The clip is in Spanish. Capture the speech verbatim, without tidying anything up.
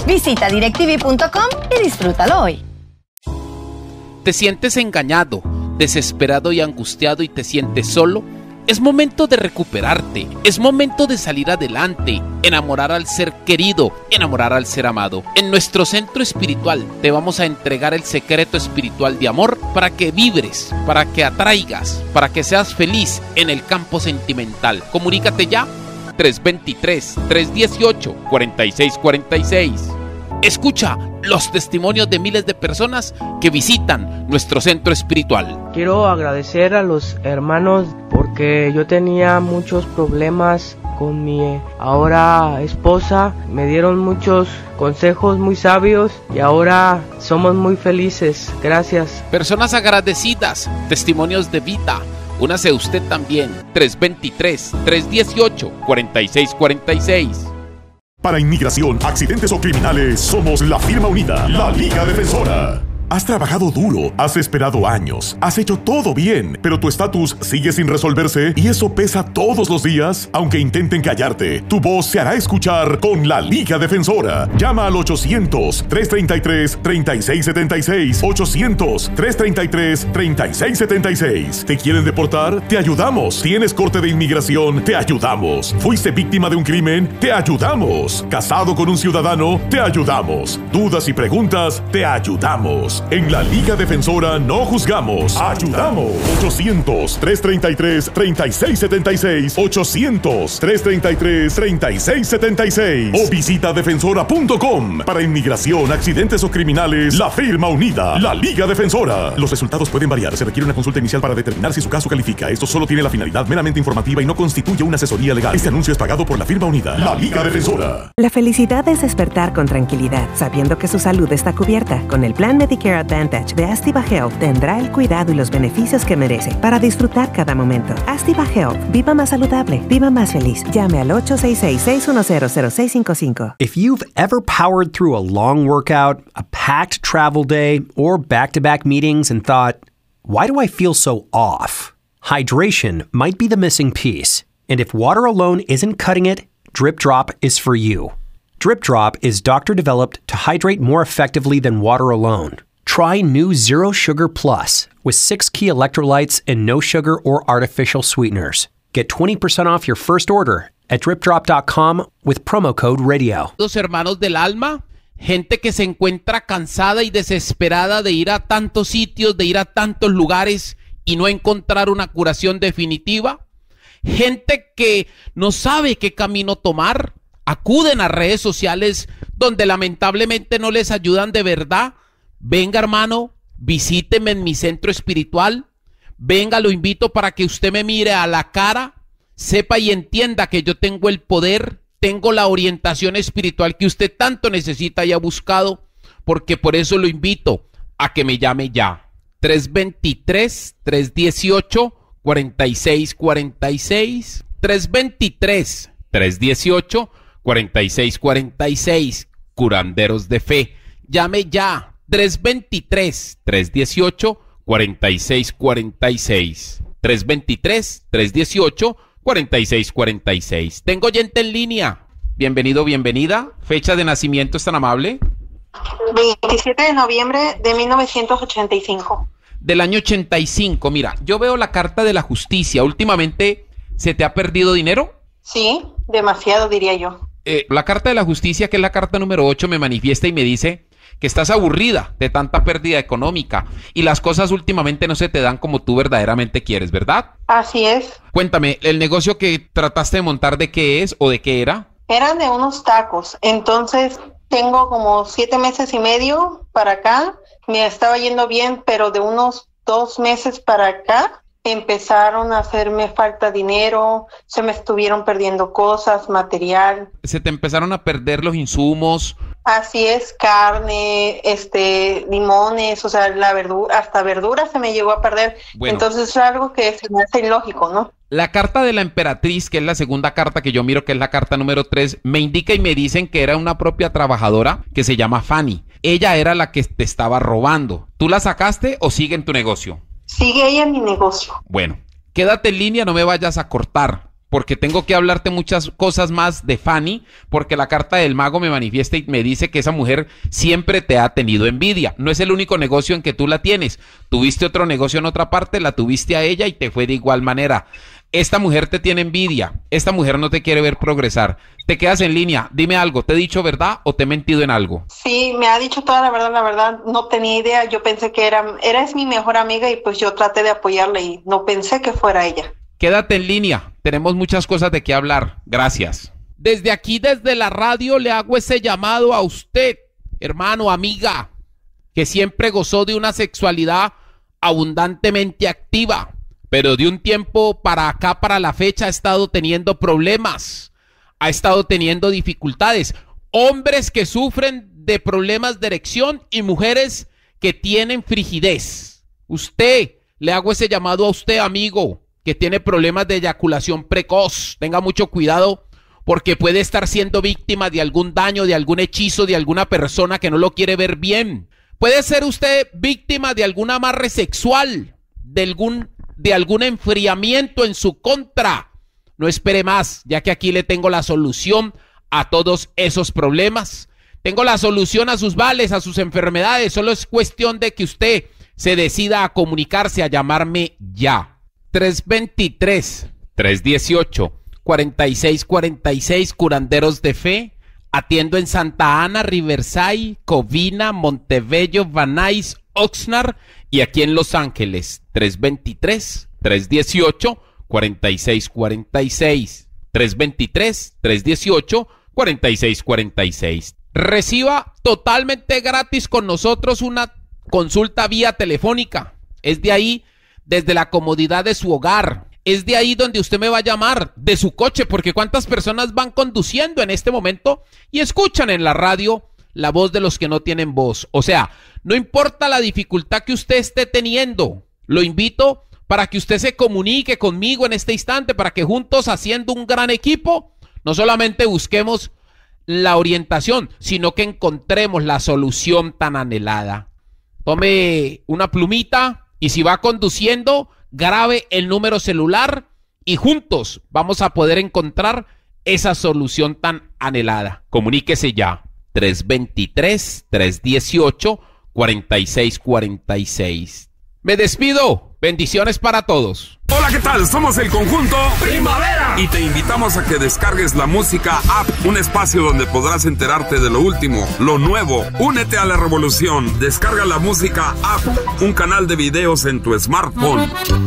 Visita DirecTV punto com y disfrútalo hoy. ¿Te sientes engañado, desesperado y angustiado y te sientes solo? Es momento de recuperarte, es momento de salir adelante, enamorar al ser querido, enamorar al ser amado. En nuestro centro espiritual te vamos a entregar el secreto espiritual de amor para que vibres, para que atraigas, para que seas feliz en el campo sentimental. Comunícate ya, tres dos tres, tres uno ocho, cuatro seis cuatro seis. Escucha los testimonios de miles de personas que visitan nuestro centro espiritual. Quiero agradecer a los hermanos porque yo tenía muchos problemas con mi ahora esposa. Me dieron muchos consejos muy sabios y ahora somos muy felices. Gracias. Personas agradecidas, testimonios de vida. Únase usted también. tres dos tres, tres uno ocho, cuatro seis cuatro seis. Para inmigración, accidentes o criminales, somos la firma unida, la Liga Defensora. Has trabajado duro, has esperado años, has hecho todo bien, pero tu estatus sigue sin resolverse y eso pesa todos los días. Aunque intenten callarte, tu voz se hará escuchar con la Liga Defensora. Llama al ochocientos, tres treinta y tres, treinta y seis setenta y seis, ochocientos, tres treinta y tres, treinta y seis setenta y seis. ¿Te quieren deportar? Te ayudamos. ¿Tienes corte de inmigración? Te ayudamos. ¿Fuiste víctima de un crimen? Te ayudamos. ¿Casado con un ciudadano? Te ayudamos. ¿Dudas y preguntas? Te ayudamos. En la Liga Defensora no juzgamos, ayudamos. ochocientos, tres treinta y tres, treinta y seis setenta y seis, ochocientos, tres treinta y tres, treinta y seis setenta y seis o visita defensora punto com. Para inmigración, accidentes o criminales, la firma unida, la Liga Defensora. Los resultados pueden variar, se requiere una consulta inicial para determinar si su caso califica. Esto solo tiene la finalidad meramente informativa y no constituye una asesoría legal. Este anuncio es pagado por la firma unida, la Liga Defensora. La felicidad es despertar con tranquilidad, sabiendo que su salud está cubierta. Con el plan Medicare Advantage de Astiva Health tendrá el cuidado y los beneficios que merece para disfrutar cada momento. Astiva Health. Viva más saludable. Viva más feliz. Llame al ocho seis seis, seis uno cero, cero seis cinco cinco. If you've ever powered through a long workout, a packed travel day, or back-to-back meetings and thought, why do I feel so off? Hydration might be the missing piece. And if water alone isn't cutting it, Drip Drop is for you. Drip Drop is doctor-developed to hydrate more effectively than water alone. Try new Zero Sugar Plus with six key electrolytes and no sugar or artificial sweeteners. Get twenty percent off your first order at drip drop dot com with promo code radio. Los hermanos del alma, gente que se encuentra cansada y desesperada de ir a tantos sitios, de ir a tantos lugares y no encontrar una curación definitiva. Gente que no sabe qué camino tomar, acuden a redes sociales donde lamentablemente no les ayudan de verdad. Venga, hermano, visíteme en mi centro espiritual. Venga, lo invito para que usted me mire a la cara, sepa y entienda que yo tengo el poder, tengo la orientación espiritual que usted tanto necesita y ha buscado, porque por eso lo invito a que me llame ya. tres dos tres, tres uno ocho, cuatro seis cuatro seis, tres dos tres, tres uno ocho, cuatro seis cuatro seis, curanderos de fe. Llame ya. tres dos tres, tres uno ocho, cuatro seis cuatro seis. tres dos tres, tres uno ocho, cuatro seis cuatro seis. Tengo oyente en línea. Bienvenido, bienvenida. Fecha de nacimiento, ¿es tan amable? veintisiete de noviembre de mil novecientos ochenta y cinco. Del año ochenta y cinco. Mira, yo veo la carta de la justicia. ¿Últimamente se te ha perdido dinero? Sí, demasiado, diría yo. Eh, la carta de la justicia, que es la carta número ocho, me manifiesta y me dice que estás aburrida de tanta pérdida económica y las cosas últimamente no se te dan como tú verdaderamente quieres, ¿verdad? Así es. Cuéntame, ¿el negocio que trataste de montar de qué es o de qué era? Eran de unos tacos, entonces tengo como siete meses y medio para acá, me estaba yendo bien, pero de unos dos meses para acá empezaron a hacerme falta dinero, se me estuvieron perdiendo cosas, material. Se te empezaron a perder los insumos. Así es, carne, este, limones, o sea, la verdura, hasta verdura se me llegó a perder. Bueno, entonces es algo que se me hace ilógico, ¿no? La carta de la emperatriz, que es la segunda carta que yo miro, que es la carta número tres, me indica y me dicen que era una propia trabajadora que se llama Fanny. Ella era la que te estaba robando. ¿Tú la sacaste o sigue en tu negocio? Sigue ella en mi negocio. Bueno, quédate en línea, no me vayas a cortar, porque tengo que hablarte muchas cosas más de Fanny, porque la carta del mago me manifiesta y me dice que esa mujer siempre te ha tenido envidia. No es el único negocio en que tú la tienes. Tuviste otro negocio en otra parte, la tuviste a ella y te fue de igual manera. Esta mujer te tiene envidia, esta mujer no te quiere ver progresar. Te quedas en línea, dime algo, ¿te he dicho verdad o te he mentido en algo? Sí, me ha dicho toda la verdad, la verdad, no tenía idea, yo pensé que era, era es mi mejor amiga y pues yo traté de apoyarla y no pensé que fuera ella. Quédate en línea, tenemos muchas cosas de qué hablar, gracias. Desde aquí, desde la radio, le hago ese llamado a usted, hermano, amiga, que siempre gozó de una sexualidad abundantemente activa, pero de un tiempo para acá, para la fecha, ha estado teniendo problemas, ha estado teniendo dificultades. Hombres que sufren de problemas de erección y mujeres que tienen frigidez. Usted, le hago ese llamado a usted, amigo, que tiene problemas de eyaculación precoz. Tenga mucho cuidado porque puede estar siendo víctima de algún daño, de algún hechizo, de alguna persona que no lo quiere ver bien. Puede ser usted víctima de algún amarre sexual, de algún de algún enfriamiento en su contra. No espere más, ya que aquí le tengo la solución a todos esos problemas. Tengo la solución a sus vales, a sus enfermedades. Solo es cuestión de que usted se decida a comunicarse, a llamarme ya. tres veintitrés, tres dieciocho, cuarenta y seis cuarenta y seis, Curanderos de Fe. Atiendo en Santa Ana, Riverside, Covina, Montebello, Van Nuys, Oxnard y aquí en Los Ángeles. tres veintitrés, tres dieciocho, cuarenta y seis cuarenta y seis. tres veintitrés, tres dieciocho, cuarenta y seis cuarenta y seis. Reciba totalmente gratis con nosotros una consulta vía telefónica. Es de ahí, desde la comodidad de su hogar. Es de ahí donde usted me va a llamar, de su coche, porque cuántas personas van conduciendo en este momento y escuchan en la radio la voz de los que no tienen voz. O sea, no importa la dificultad que usted esté teniendo, lo invito para que usted se comunique conmigo en este instante, para que juntos, haciendo un gran equipo, no solamente busquemos la orientación, sino que encontremos la solución tan anhelada. Tome una plumita y si va conduciendo, grabe el número celular y juntos vamos a poder encontrar esa solución tan anhelada. Comuníquese ya. tres veintitrés, tres dieciocho, cuarenta y seis cuarenta y seis. Me despido. Bendiciones para todos. Hola, ¿qué tal? Somos el conjunto Primavera y te invitamos a que descargues la música app, un espacio donde podrás enterarte de lo último, lo nuevo. Únete a la revolución. Descarga la música app, un canal de videos en tu smartphone.